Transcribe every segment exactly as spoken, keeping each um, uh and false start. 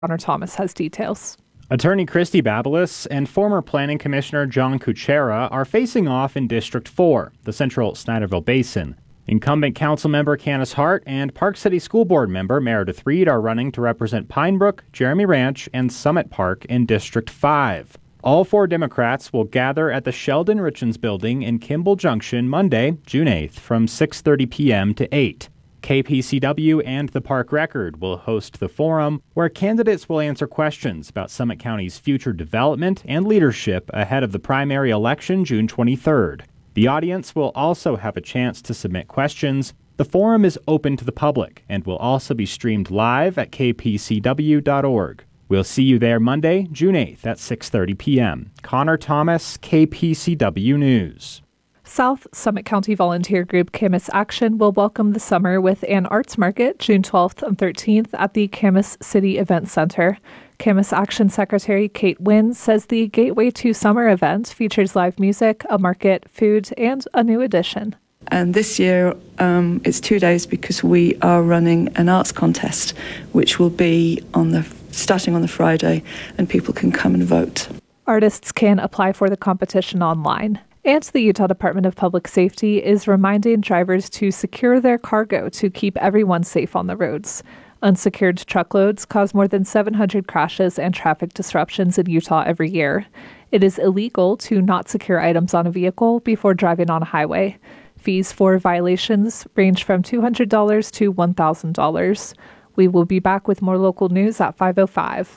Connor Thomas has details. Attorney Christy Babelis and former Planning Commissioner John Kuchera are facing off in District four, the Central Snyderville Basin. Incumbent Councilmember Candace Hart and Park City School Board member Meredith Reed are running to represent Pine Brook, Jeremy Ranch, and Summit Park in District five. All four Democrats will gather at the Sheldon Richens Building in Kimball Junction Monday, June eighth, from six thirty p.m. to eight. K P C W and the Park Record will host the forum, where candidates will answer questions about Summit County's future development and leadership ahead of the primary election June twenty-third. The audience will also have a chance to submit questions. The forum is open to the public and will also be streamed live at k p c w dot org. We'll see you there Monday, June eighth at six thirty p.m. Connor Thomas, K P C W News. South Summit County volunteer group Camas Action will welcome the summer with an arts market June twelfth and thirteenth at the Camas City Event Center. Camas Action Secretary Kate Wynn says the Gateway to Summer event features live music, a market, food, and a new addition. And this year um, it's two days because we are running an arts contest, which will be on the starting on the Friday, and people can come and vote. Artists can apply for the competition online. And the Utah Department of Public Safety is reminding drivers to secure their cargo to keep everyone safe on the roads. Unsecured truckloads cause more than seven hundred crashes and traffic disruptions in Utah every year. It is illegal to not secure items on a vehicle before driving on a highway. Fees for violations range from two hundred dollars to one thousand dollars. We will be back with more local news at five oh five.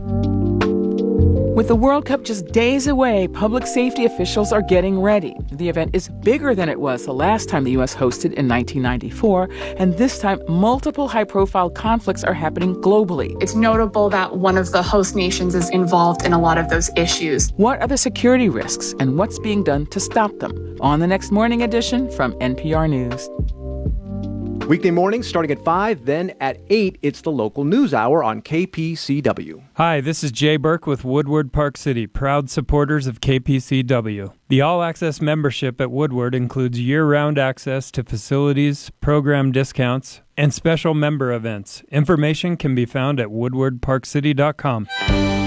With the World Cup just days away, public safety officials are getting ready. The event is bigger than it was the last time the U S hosted in nineteen ninety-four, and this time multiple high-profile conflicts are happening globally. It's notable that one of the host nations is involved in a lot of those issues. What are the security risks, and what's being done to stop them? On the next morning edition from N P R News. Weekday mornings starting at five, then at eight, it's the local news hour on K P C W. Hi, this is Jay Burke with Woodward Park City, proud supporters of K P C W. The all-access membership at Woodward includes year-round access to facilities, program discounts, and special member events. Information can be found at woodward park city dot com.